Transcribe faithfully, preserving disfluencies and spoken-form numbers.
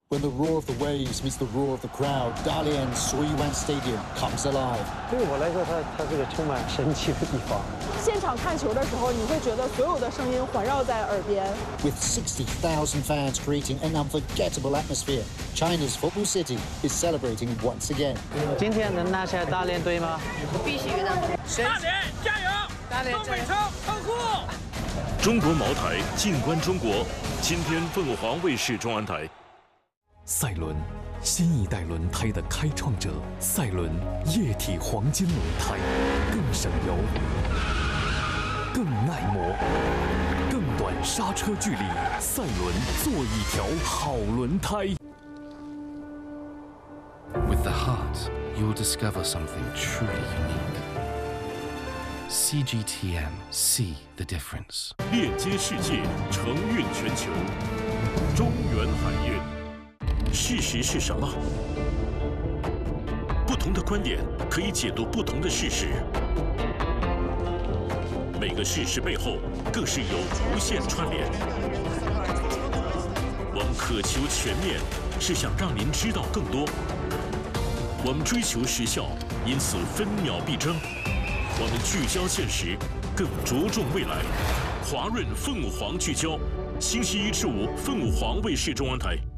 When the roar of the waves meets the roar of the crowd, Dalian Suiyuan Stadium comes alive. 对我来说，它它是个充满神奇的地方。 现场看球的时候，你会觉得所有的声音环绕在耳边。 With sixty thousand fans creating an unforgettable atmosphere, China's football city is celebrating once again. 今天能拿下大连队吗？ 必须的。 大连加油！ 大连东北超靠护！ 中国茅台，静观中国。今天凤凰卫视中安台。 赛伦，新一代轮胎的开创者。赛伦液体黄金轮胎，更省油，更耐磨，更短刹车距离。赛伦，做一条好轮胎。 With the heart, you'll discover something truly unique. C G T M, see the difference. 链接世界，承运全球。中原海运。 事实是什么？不同的观点可以解读不同的事实，每个事实背后更是有无限串联。我们渴求全面，是想让您知道更多。我们追求时效，因此分秒必争。我们聚焦现实，更着重未来。华润凤凰聚焦，星期一至五，凤凰卫视中央台。